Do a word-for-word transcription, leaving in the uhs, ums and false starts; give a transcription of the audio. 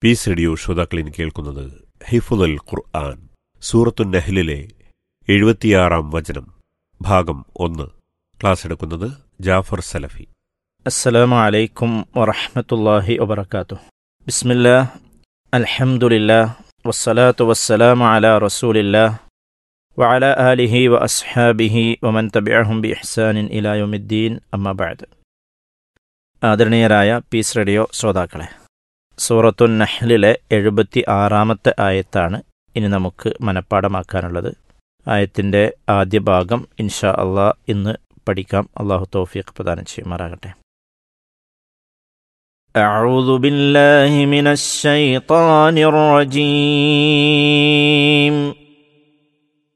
Piece radio ശ്രോതാക്കളിന് കേൾക്കുന്നത് ഹിഫ്ളുൽ ഖുർആൻ, സൂറത്തുൻ നഹ്ലിലെ എഴുപത്തിയാറാം വചനം, ഭാഗം ഒന്ന്. ക്ലാസ് എടുക്കുന്നത് ജാഫർ സലഫി. അസ്സലാമു അലൈക്കും വറഹ്മത്തുള്ളാഹി വബറകാതുഹു. ബിസ്മില്ലാഹ്, അൽഹംദുലില്ലാഹ്, വസ്സലാത്തു വസ്സലാമു അലാ റസൂലില്ലാഹ് വഅലാ ആലിഹി വഅസ്ഹാബിഹി വമൻ തബിഅഹും ബിഇഹ്സാനിൻ ഇലാ യൗമിദ്ദീൻ. അമ്മാ ബഅദ്. ആദരണീയരായ പീസ് റേഡിയോ ശ്രോതാക്കളെ, സൂറത്തുൻ നഹ്ലിലെ എഴുപത്തി ആറാമത്തെ ആയത്താണ് ഇനി നമുക്ക് മനഃപ്പാടമാക്കാനുള്ളത്. ആയത്തിൻ്റെ ആദ്യ ഭാഗം ഇൻഷാ അള്ളാഹ് ഇന്ന് പഠിക്കാം. അള്ളാഹു തൗഫീഖ് പ്രദാനം ചെയ്യുമാറാകട്ടെ. അഊദു ബില്ലാഹി മിനശ് ശൈത്വാനിർ റജീം.